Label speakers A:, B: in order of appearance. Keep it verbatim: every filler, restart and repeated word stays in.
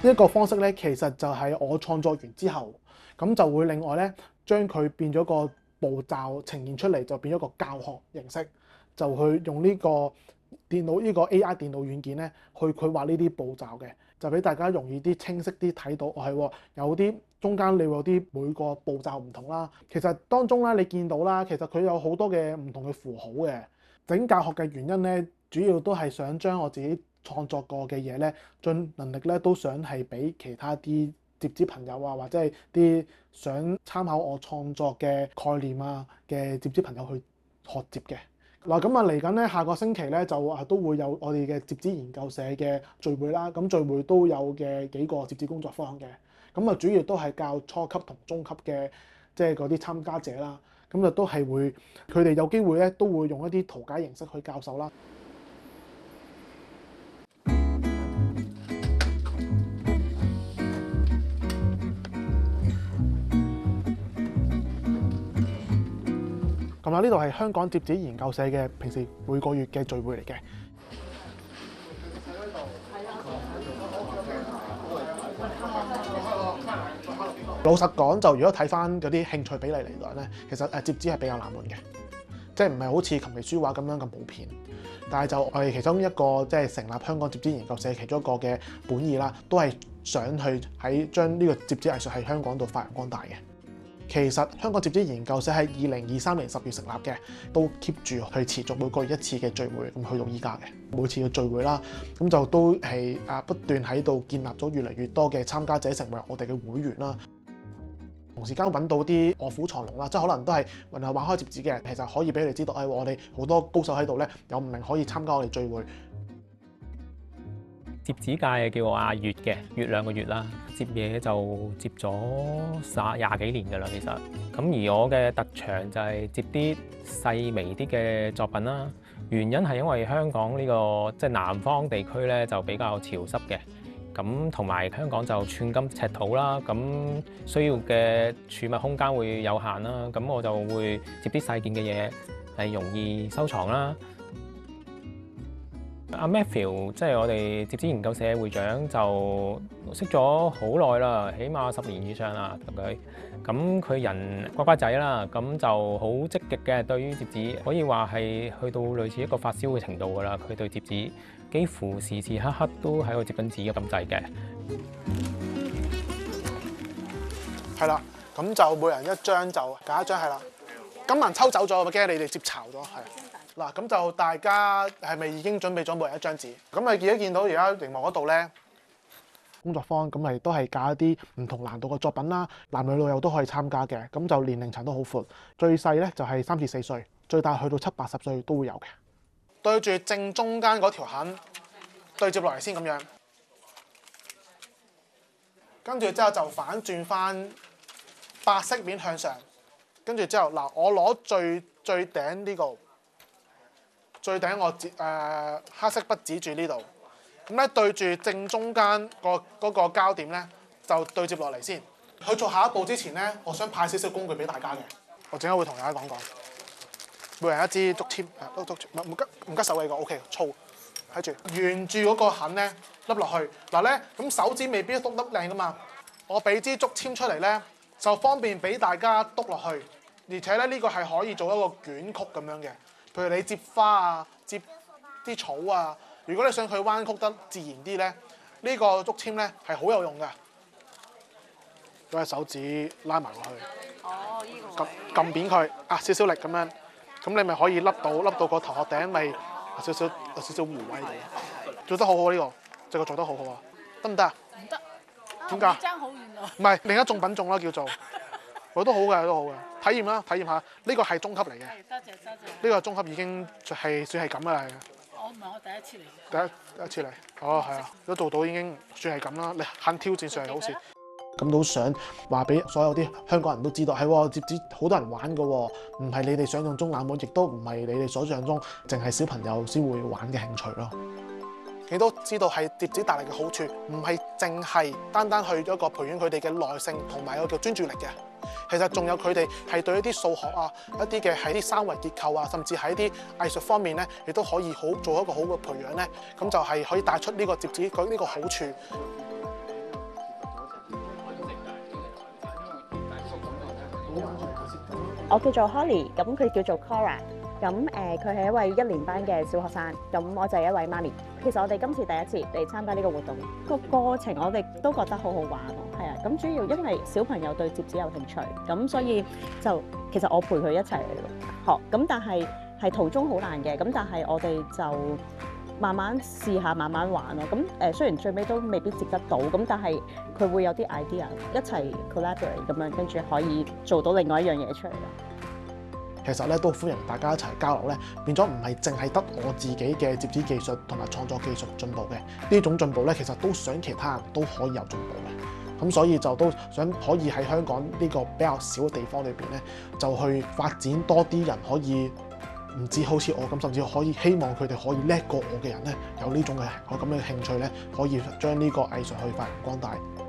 A: 呢一個方式咧，其實就係我創作完之後，咁就會另外咧將佢變咗個步驟呈現出嚟，就變咗個教學形式，就去用呢個電腦呢個 A I 電腦軟件咧去佢畫呢啲步驟嘅，就俾大家容易啲清晰啲睇到，哦係有啲中間你會有啲每個步驟唔同啦。其實當中咧你見到啦，其實佢有好多嘅唔同嘅符號嘅。整教學嘅原因咧，主要都係想將我自己創作過嘅嘢咧，盡能力咧都想係俾其他啲接接朋友啊，或者係啲想參考我創作嘅概念啊嘅接接朋友去學接嘅。嗱咁啊嚟緊咧，下個星期咧就啊都會有我哋嘅摺紙研究社嘅聚會啦。咁聚會都有嘅幾個摺紙工作坊嘅。咁啊主要都係教初級同中級嘅，即係嗰啲參加者啦。咁就都係會，佢哋有機會咧都會用一啲圖解形式去教授啦。咁啊，呢度係香港摺紙研究社嘅平時每個月嘅聚會嚟嘅。老實講，就如果睇翻嗰啲興趣比例嚟講咧，其實誒摺紙係比較冷門嘅，即係唔係好似琴棋書畫咁樣咁普遍。但係就我哋其中一個即係成立香港摺紙研究社其中一個嘅本意啦，都係想去喺將呢個摺紙藝術喺香港度發揚光大嘅。其實香港摺紙研究社喺二零二三年十月成立嘅，都 keep 住去持續每個月一次嘅聚會，咁去到依家嘅每次嘅聚會啦，咁就都係啊不斷喺度建立咗越嚟越多嘅參加者成為我哋嘅會員啦。同時間揾到啲臥虎藏龍啦，即係可能都係玩玩開摺紙嘅，其實可以俾你哋知道，誒、哎、我哋好多高手喺度咧，有唔明可以參加我哋聚會。
B: 摺紙界叫我阿月嘅，月亮個月啦。摺嘢就摺咗十廿幾年㗎啦，其實。咁而我嘅特長就係摺啲細微啲嘅作品啦。原因係因為香港呢、這個即係、就是、南方地區咧就比較潮濕嘅。咁同埋香港就寸金尺土啦，咁需要嘅儲物空間會有限啦，咁我就會摺啲細件嘅嘢係容易收藏啦。阿 Matthew 即係我哋摺紙研究社會長，就識咗好耐啦，起碼十年以上啦同佢。咁佢人乖乖仔啦，咁就好積極嘅對於摺紙，可以話係去到類似一個發燒嘅程度㗎啦。佢對摺紙幾乎時時刻刻都喺度摺緊紙咁滯嘅。
A: 係啦，咁就每人一張就揀一張係啦。今晚抽走咗，我驚你哋摺巢咗，係。嗱，咁就大家係咪已經準備咗每人一張紙？咁你而家見到而家熒幕嗰度咧，工作坊咁咪都係教一啲唔同難度嘅作品啦，男女老幼都可以參加嘅。咁就年齡層都好闊，最細咧就係三至四歲，最大去到七八十歲都會有嘅。對住正中間嗰條痕對接落嚟先咁樣，跟住之後就反轉翻白色面向上，跟住之後嗱，我攞最最頂呢個。最頂我指誒、呃、黑色筆指住呢度，咁咧對住正中間個嗰個膠點咧，就對接落嚟先。去做下一步之前咧，我想派少少工具俾大家嘅，我陣間會同大家講講。每人一支竹籤，誒竹竹唔唔吉唔吉手嘅個 OK， 粗睇住，沿住嗰個痕咧笠落去。嗱咧，咁手指未必篤得靚噶嘛，我俾支竹籤出嚟咧，就方便俾大家篤落去，而且咧呢、這個係可以做一個捲曲咁樣嘅。譬如你摺花啊、摺啲草啊，如果你想佢彎曲得自然啲咧，呢、呢個竹籤咧係好有用嘅。攞隻手指拉埋落去，
C: 哦，依、呢個
A: 撳撳扁佢，啊少少力咁樣，咁你咪可以笠到笠到個頭殼頂，咪少少有少少弧位度。做得好好呢、呢個，這個做得好好啊，得唔得啊？
C: 唔得，
A: 點解？
C: 爭好遠啊！
A: 唔係另一種品種啦，叫做。我都好嘅，都好嘅。體驗啦，體驗下。呢個係中級嚟嘅。
C: 多謝多謝。
A: 呢個中級已經係算係咁啦。
C: 我唔係我第一次嚟。
A: 第一第一次嚟。哦，係啊，都做到已經算係咁啦。你肯挑戰上嚟好似。咁都想話俾所有啲香港人都知道，係喎，摺紙好多人玩嘅喎，唔係你哋想象中冷門，亦都唔係你哋所想中淨係小朋友先會玩嘅興趣咯。你都知道係摺紙帶嚟嘅好處，唔係淨係單單去咗一個培養佢哋嘅耐性同埋一個叫專注力嘅。其實仲有佢哋係對一啲數學啊、一啲嘅喺啲三維結構啊，甚至喺啲藝術方面咧，亦都可以好做一個好嘅培養咧。咁就係可以帶出呢個摺紙佢呢個好處。
D: 我叫做 Holly，咁佢叫做 Cora。咁誒，佢係一位一年班嘅小學生，咁我就係一位媽咪。其實我哋今次第一次嚟參加呢個活動，個過程我哋都覺得好好玩咯，係啊。咁主要因為小朋友對摺紙有興趣，咁所以就其實我陪佢一齊學，咁但係係途中好難嘅，咁但係我哋就慢慢試下，慢慢玩咯。咁誒雖然最尾都未必接得到，咁但係佢會有啲 idea 一齊 collaborate 咁樣，跟住可以做到另外一樣嘢出嚟咯。
A: 其實咧都歡迎大家一齊交流咧，變咗唔係淨係得我自己嘅摺紙技術同埋創作技術進步嘅，呢種進步咧其實都想其他人都可以有進步嘅。咁所以就都想可以喺香港呢個比較少嘅地方裏邊咧，就去發展多啲人可以唔止好似我咁，甚至可以希望佢哋可以叻過我嘅人咧，有呢種嘅我咁嘅興趣咧，可以將呢個藝術去發揚光大。